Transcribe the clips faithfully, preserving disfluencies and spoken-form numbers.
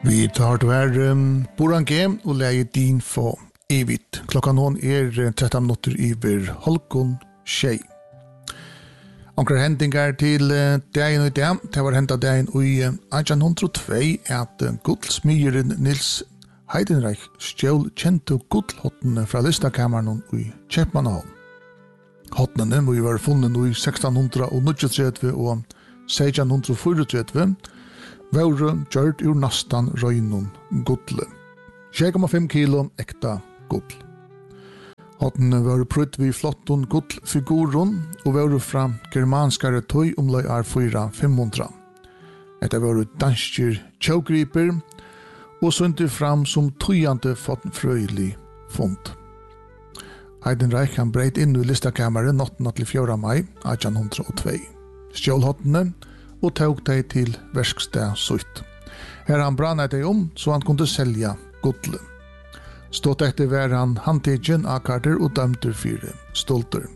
Vi tar det här um, Boran G och lägger din för evigt. Klockan hon är tretton minuter över halvkon tjej. Ankrar händingar till uh, dagen och dagen. Det var hämtat dagen i uh, arton hundra två att uh, guldsmyren Nils Heidenreich stjål kjente guldhottene fra listakammeren i Kjepmanhavn. Hottene må jo være funnet i sexton nineogtretti og sexton fyrtiotre var gjort ur nastan røynon gudle. sju komma fem kilo ekta gudl. Hottene var prutt vid flotton gudlfiguron og var fra germanskare tøy omlai er fyra femhundra. Etta var danskjer tjågriper og sønte fram som tøyante frøylig fond. Heidenreich han breit inn i listakammeren natten til fjorda mai arton hundra två. Stjål hottene og tog deg til verksted sutt. Her han brannet deg om så han kunne selja gudle. Stått etter var han handtidgen av karter og dømter fire stolter.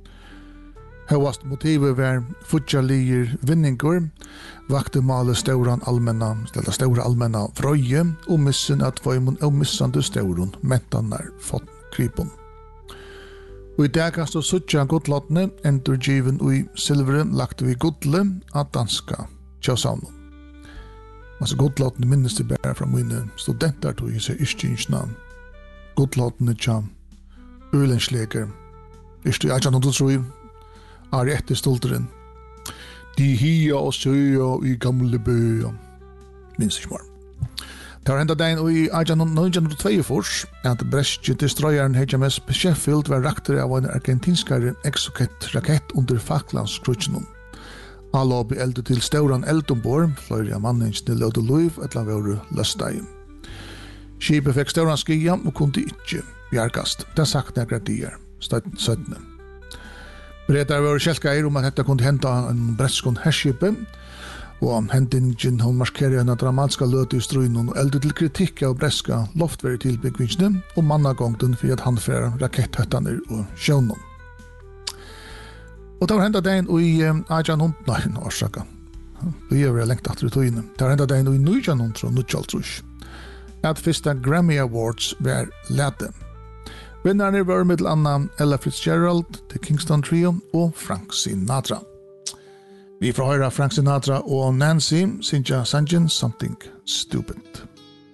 Høyast motivet var futjalier vinninger, vakte male stauran allmenna, stella stora allmenna frøye, og missen at vøymon og missande stauron mentanar fått krypon. Og i dag kan stå suttja godlottene endurgiven i silvere lagt vi godle av danska tjåsavnen. Altså godlottene minnes det bare fra mine studenter tog i seg ischtingsna. Godlottene tja ulensleker. Ischti arton hundra tro er etter stolteren. De hia og søya i gamle bøya. Minns ikke mer. Det var enda dagen i arton nineogtveogfyrre at brestje destroyeren H M S Sheffield var rakter av en argentinskare exocet-rakett under Falklandskrutjennom. Alla oppe eldet til stauran eldombor, fløyre av mannensne løde luiv, etla var løsteg. Skipet fikk stauran skia og kunne ikke bjergast. Det er sagt nekra dier, syttende. Bretar var kjelkair om at dette kunne henta en breskon herskipet, og hendingen hun maskerer en dramatiska løte i struinen og eldet til kritikk av breska loftverre tilbyggvingsene og mannagongten for at han fører raketthøttene og sjønnen. Og det var hendet dagen i arton hundra, nei, årsaka. Vi er lengt etter i tøyene. Det var hendet dagen i nitton nittiotre at første Grammy Awards var lete. Vinnerne var med anna Ella Fitzgerald, The Kingston Trio og Frank Sinatra. Vi får höra Frank Sinatra och Nancy Sinja Sanjin Something Stupid.